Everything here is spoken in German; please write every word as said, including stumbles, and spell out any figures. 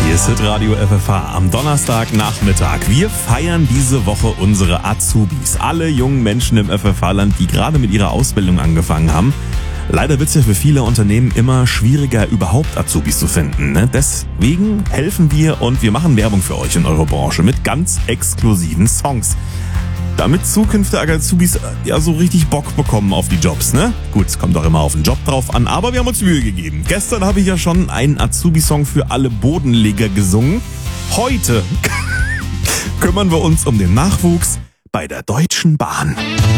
Hier ist Hitradio F F H am Donnerstagnachmittag. Wir feiern diese Woche unsere Azubis. Alle jungen Menschen im F F H-Land, die gerade mit ihrer Ausbildung angefangen haben. Leider wird es ja für viele Unternehmen immer schwieriger, überhaupt Azubis zu finden. Ne? Deswegen helfen wir und wir machen Werbung für euch in eurer Branche mit ganz exklusiven Songs. Damit zukünftige Azubis ja so richtig Bock bekommen auf die Jobs, ne? Gut, es kommt auch immer auf den Job drauf an, aber wir haben uns Mühe gegeben. Gestern habe ich ja schon einen Azubi-Song für alle Bodenleger gesungen. Heute kümmern wir uns um den Nachwuchs bei der Deutschen Bahn.